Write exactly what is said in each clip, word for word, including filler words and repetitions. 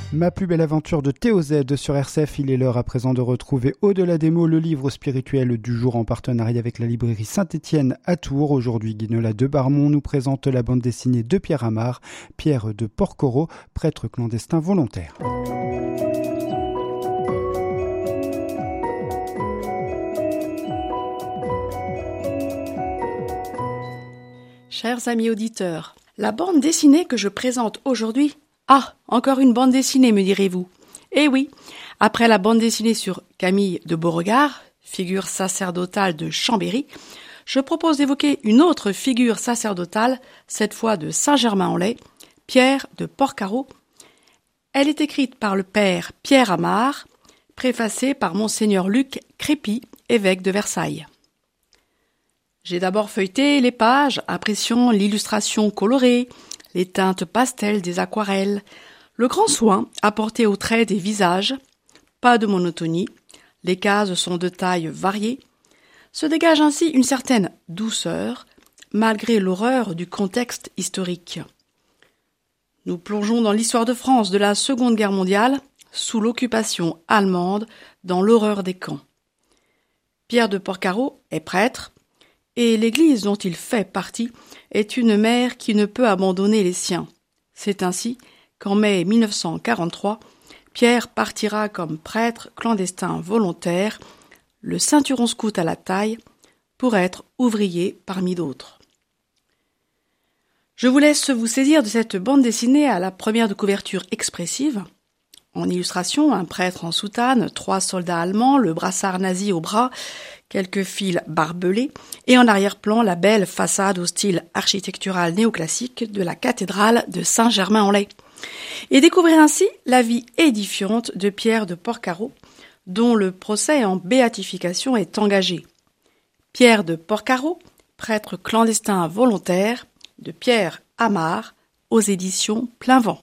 Ma plus belle aventure de Théo Z sur R C F. Il est l'heure à présent de retrouver Au-delà des mots, le livre spirituel du jour en partenariat avec la librairie Saint-Étienne à Tours. Aujourd'hui, Guinola de Barmont nous présente la bande dessinée de Pierre Amar, Pierre de Porcaro, prêtre clandestin volontaire. Chers amis auditeurs, la bande dessinée que je présente aujourd'hui... Ah, encore une bande dessinée, me direz-vous. Eh oui, après la bande dessinée sur Camille de Beauregard, figure sacerdotale de Chambéry, je propose d'évoquer une autre figure sacerdotale, cette fois de Saint-Germain-en-Laye, Pierre de Porcaro. Elle est écrite par le père Pierre Amar, préfacée par Monseigneur Luc Crépy, évêque de Versailles. J'ai d'abord feuilleté les pages, appréciant l'illustration colorée, les teintes pastel des aquarelles, le grand soin apporté aux traits des visages, pas de monotonie, les cases sont de tailles variées, se dégage ainsi une certaine douceur, malgré l'horreur du contexte historique. Nous plongeons dans l'histoire de France de la Seconde Guerre mondiale, sous l'occupation allemande, dans l'horreur des camps. Pierre de Porcaro est prêtre, et l'église dont il fait partie est une mère qui ne peut abandonner les siens. C'est ainsi qu'en mai mille neuf cent quarante-trois, Pierre partira comme prêtre clandestin volontaire, le ceinturon scout à la taille, pour être ouvrier parmi d'autres. Je vous laisse vous saisir de cette bande dessinée à la première de couverture expressive. En illustration, un prêtre en soutane, trois soldats allemands, le brassard nazi au bras, quelques fils barbelés, et en arrière-plan la belle façade au style architectural néoclassique de la cathédrale de Saint-Germain-en-Laye. Et découvrir ainsi la vie édifiante de Pierre de Porcaro, dont le procès en béatification est engagé. Pierre de Porcaro, prêtre clandestin volontaire, de Pierre Amar, aux éditions Plein Vent.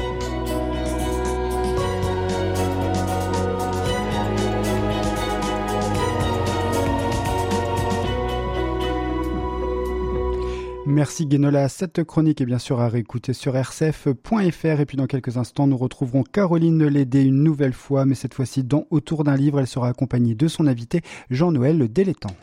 Merci Guinola. Cette chronique est bien sûr à réécouter sur r c f point f r et puis dans quelques instants nous retrouverons Caroline Lédé une nouvelle fois, mais cette fois-ci dans Autour d'un livre. Elle sera accompagnée de son invité Jean-Noël Délétan.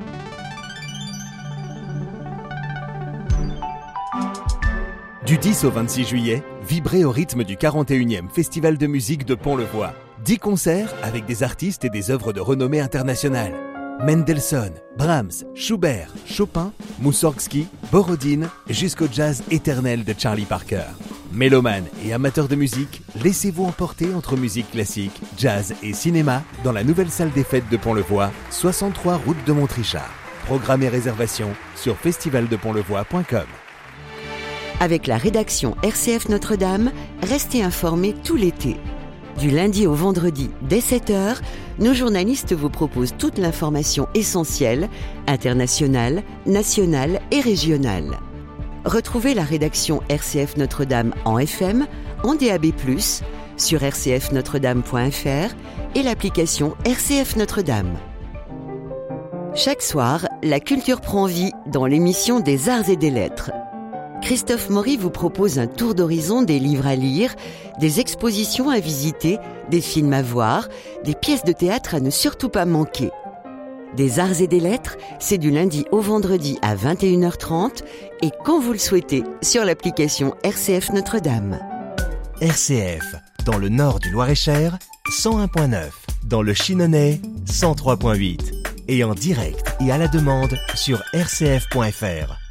Du dix au vingt-six juillet, vibrez au rythme du quarante et unième Festival de musique de Pont-le-Voix. dix concerts avec des artistes et des œuvres de renommée internationale. Mendelssohn, Brahms, Schubert, Chopin, Moussorgsky, Borodine, jusqu'au jazz éternel de Charlie Parker. Mélomanes et amateurs de musique, laissez-vous emporter entre musique classique, jazz et cinéma dans la nouvelle salle des fêtes de Pont-le-Voix, soixante-trois route de Montrichard. Programme et réservation sur festival de pont le voix point com. Avec la rédaction R C F Notre-Dame, restez informés tout l'été. Du lundi au vendredi, dès sept heures, nos journalistes vous proposent toute l'information essentielle, internationale, nationale et régionale. Retrouvez la rédaction R C F Notre-Dame en F M, en D A B plus, sur r c f notre dame point f r et l'application R C F Notre-Dame. Chaque soir, la culture prend vie dans l'émission des Arts et des Lettres. Christophe Maury vous propose un tour d'horizon des livres à lire, des expositions à visiter, des films à voir, des pièces de théâtre à ne surtout pas manquer. Des Arts et des Lettres, c'est du lundi au vendredi à vingt et une heures trente et quand vous le souhaitez sur l'application R C F Notre-Dame. R C F, dans le nord du Loir-et-Cher, cent un point neuf, dans le Chinonais, cent trois point huit et en direct et à la demande sur r c f point f r.